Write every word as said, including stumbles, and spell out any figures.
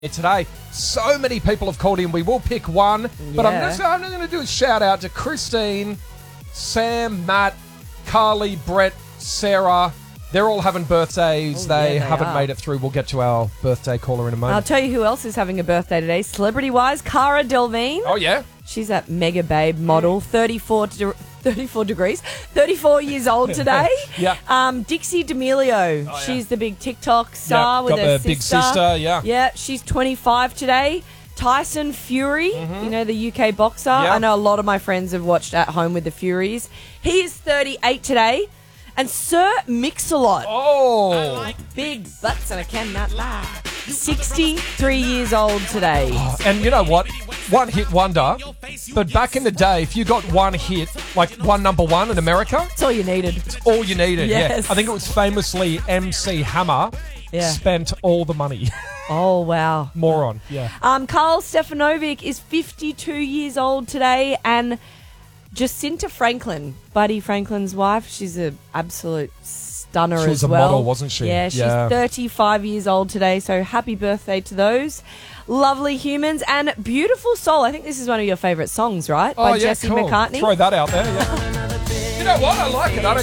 Today, so many people have called in. We will pick one, but I'm Yeah. just I'm going to do a shout out to Christine, Sam, Matt, Carly, Brett, Sarah. They're all having birthdays. Oh, they, yeah, they haven't are. made it through. We'll get to our birthday caller in a I'll moment. tell you who else is having a birthday today. Celebrity-wise, Cara Delevingne. Oh, yeah? She's that mega babe model, thirty-four, de- thirty-four degrees, thirty-four years old today. Yeah. Um, Dixie D'Amelio. Oh, yeah. She's the big TikTok star Yeah, with got her the big sister, yeah. Yeah, she's twenty-five today. Tyson Fury, you know, the U K boxer. Yeah. I know a lot of my friends have watched At Home with the Furies. He is thirty-eight today. And Sir Mix-a-Lot. Oh. Big butts and I cannot lie. sixty-three years old today. And you know what? One hit wonder. But back in the day, if you got one hit, like one number one in America, That's all you needed. all you needed. Yes. Yeah. I think it was famously M C Hammer Yeah. spent all the money. Oh, wow. Moron. Yeah. Um, Karl Stefanovic is fifty-two years old today, and Jacinta Franklin, Buddy Franklin's wife, she's an absolute stunner She was as a well. model, wasn't she? Yeah, she's Yeah. thirty-five years old today, so happy birthday to those lovely humans. And Beautiful Soul, I think this is one of your favourite songs, right? Oh, By yeah, Jesse cool. McCartney. Throw that out there, yeah. You know what? I like it. I don't